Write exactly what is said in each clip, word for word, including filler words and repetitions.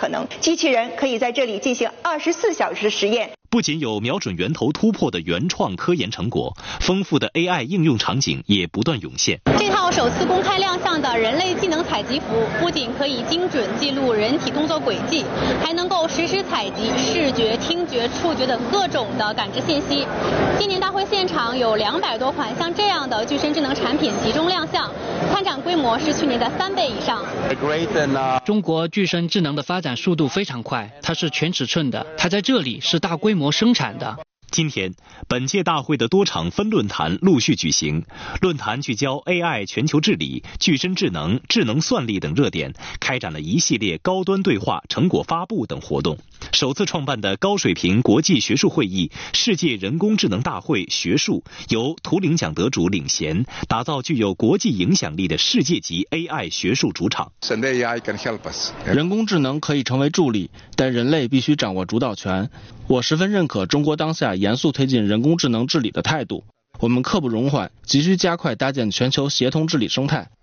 可能。机器人可以在这里进行二十四小时实验。 不仅有瞄准源头突破的原创科研成果，丰富的 A I 应用场景也不断涌现。 这套首次公开亮相的人类技能采集服，不仅可以精准记录人体动作轨迹，还能够实时采集视觉、听觉、触觉等各种的感知信息。今年大会现场有两百多款像这样的具身智能产品集中亮相，参展规模是去年的三倍以上。 中国具身智能的发展速度非常快，它是全尺寸的，它在这里是大规模生产的。 今天，本届大会的多场分论坛陆续举行，论坛聚焦 A I 全球治理、具身智能、智能算力等热点，开展了一系列高端对话、成果发布等活动。首次创办的高水平国际学术会议——世界人工智能大会学术，由图灵奖得主领衔，打造具有国际影响力的世界级 A I 学术主场。 人工智能可以成为助力，但人类必须掌握主导权。我十分认可中国当下严肃推进人工智能治理的态度，我们刻不容缓，急需加快搭建全球协同治理生态。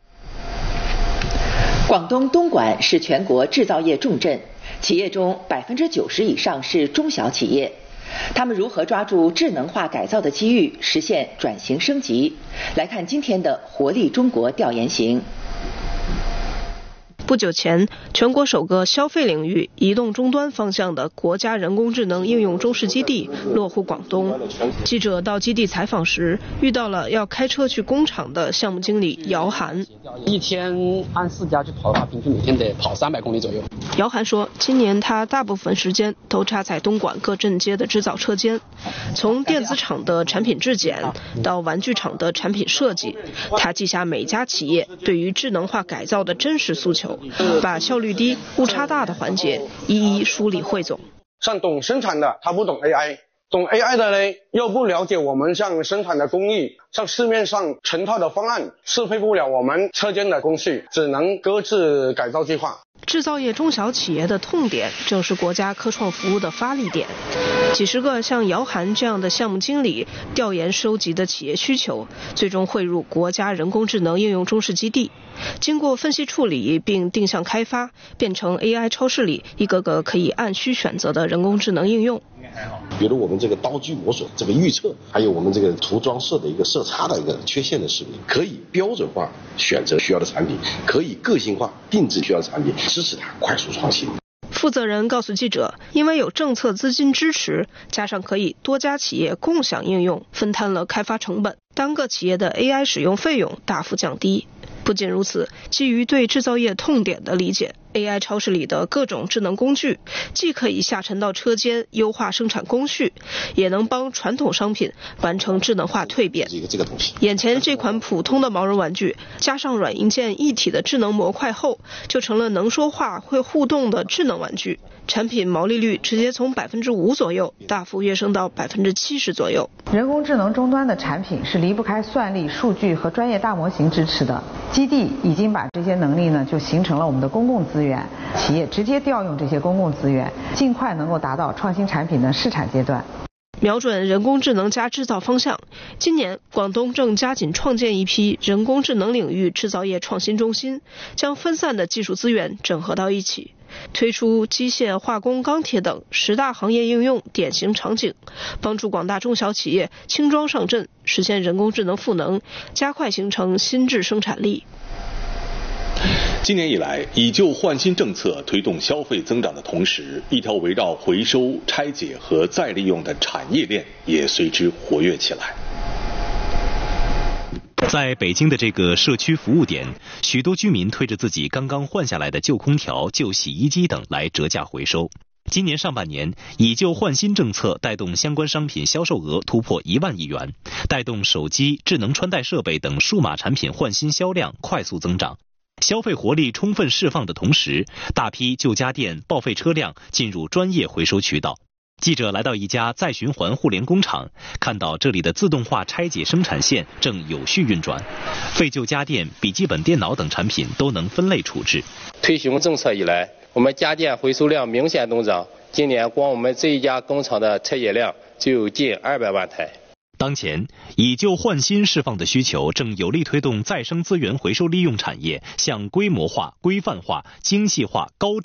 广东东莞是全国制造业重镇，企业中百分之九十以上是中小企业。他们如何抓住智能化改造的机遇，实现转型升级？来看今天的活力中国调研行。 不久前，全国首个消费领域移动终端方向的国家人工智能应用中试基地落户广东。记者到基地采访时，遇到了要开车去工厂的项目经理姚涵。 一天按四家去跑的话，平均每天得跑三百公里左右。 姚涵说，今年他大部分时间都插在东莞各镇街的制造车间，从电子厂的产品质检到玩具厂的产品设计，他记下每家企业对于智能化改造的真实诉求，把效率低、误差大的环节一一梳理汇总。 像懂生产的他不懂 A I， 懂 A I 的呢又不了解我们像生产的工艺，像市面上成套的方案适配不了我们车间的工序，只能搁置改造计划。 制造业中小企业的痛点正是国家科创服务的发力点。几十个像姚涵这样的项目经理调研收集的企业需求，最终汇入国家人工智能应用中试基地，经过分析处理并定向开发，变成 A I 超市里一个个可以按需选择的人工智能应用。 比如我们这个刀具磨损这个预测，还有我们这个涂装色的一个色差的一个缺陷的识别，可以标准化选择需要的产品，可以个性化定制需要的产品，支持它快速创新。 负责人告诉记者，因为有政策资金支持，加上可以多家企业共享应用，分摊了开发成本，单个企业的 A I 使用费用大幅降低。不仅如此，基于对制造业痛点的理解， A I 超市里的各种智能工具既可以下沉到车间优化生产工序，也能帮传统商品完成智能化蜕变。眼前这款普通的毛绒玩具，加上软硬件一体的智能模块后，就成了能说话会互动的智能玩具。产品毛利率直接从百分之五左右大幅跃升到百分之七十左右。 人工智能终端的产品是离不开算力、数据和专业大模型支持的。基地已经把这些能力呢，就形成了我们的公共资源，企业直接调用这些公共资源，尽快能够达到创新产品的试产阶段。 瞄准人工智能加制造方向，今年广东正加紧创建一批人工智能领域制造业创新中心，将分散的技术资源整合到一起，推出机械、化工、钢铁等十大行业应用典型场景，帮助广大中小企业轻装上阵，实现人工智能赋能，加快形成新质生产力。 今年以来，以旧换新政策推动消费增长的同时，一条围绕回收、拆解和再利用的产业链也随之活跃起来。 在北京的这个社区服务点，许多居民推着自己刚刚换下来的旧空调、旧洗衣机等来折价回收。今年上半年，以旧换新政策带动相关商品销售额突破一万亿元，带动手机、智能穿戴设备等数码产品换新销量快速增长。消费活力充分释放的同时，大批旧家电、报废车辆进入专业回收渠道。记者来到一家再循环互联工厂，看到这里的自动化拆解生产线正有序运转，废旧家电、笔记本电脑等产品都能分类处置。 推行政策以来，我们家电回收量明显增长，今年光我们这一家工厂的拆解量就有近二百万台。 当前，以旧换新释放的需求正有力推动再生资源回收利用产业向规模化、规范化、精细化、高